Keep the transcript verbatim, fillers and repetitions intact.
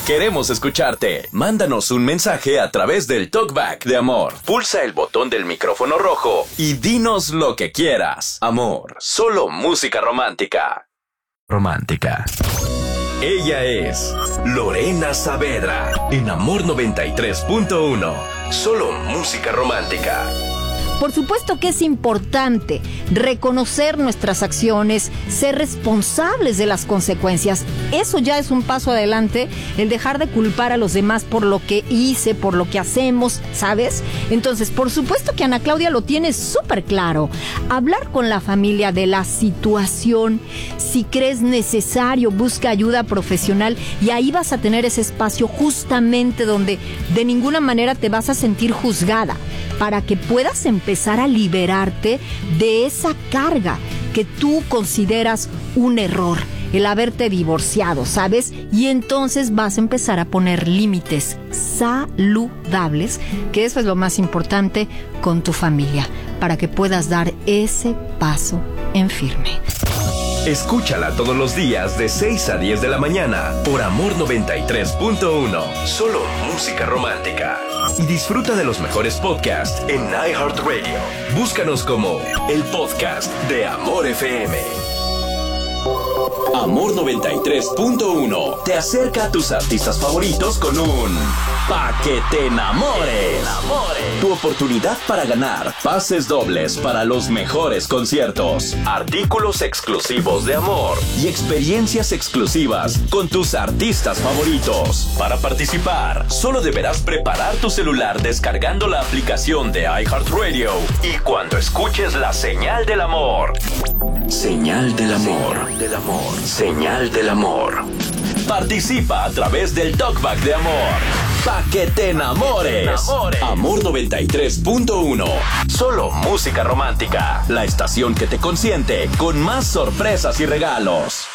Queremos escucharte. Mándanos un mensaje a través del Talkback de Amor. Pulsa el botón del micrófono rojo y dinos lo que quieras. Amor, solo música romántica. Romántica. Ella es Lorena Saavedra en Amor noventa y tres punto uno. Solo música romántica. Por supuesto que es importante reconocer nuestras acciones, ser responsables de las consecuencias. Eso ya es un paso adelante, el dejar de culpar a los demás por lo que hice, por lo que hacemos, ¿sabes? Entonces, por supuesto que Ana Claudia lo tiene súper claro. Hablar con la familia de la situación, si crees necesario, busca ayuda profesional y ahí vas a tener ese espacio justamente donde de ninguna manera te vas a sentir juzgada, para que puedas empezar a liberarte de esa carga que tú consideras un error, el haberte divorciado, ¿sabes? Y entonces vas a empezar a poner límites saludables, que eso es lo más importante, con tu familia, para que puedas dar ese paso en firme. Escúchala todos los días de seis a diez de la mañana por Amor noventa y tres punto uno. Solo música romántica. Y disfruta de los mejores podcasts en iHeartRadio. Búscanos como el podcast de Amor F M. Amor noventa y tres punto uno te acerca a tus artistas favoritos con un Pa' que te enamores. Tu oportunidad para ganar pases dobles para los mejores conciertos, artículos exclusivos de Amor y experiencias exclusivas con tus artistas favoritos. Para participar, solo deberás preparar tu celular descargando la aplicación de iHeartRadio y cuando escuches la señal del amor. Señal del amor. Señal del amor. Señal del amor. Participa a través del Talkback de Amor. Pa' que te enamores. enamores. Amor noventa y tres punto uno. Solo música romántica. La estación que te consiente con más sorpresas y regalos.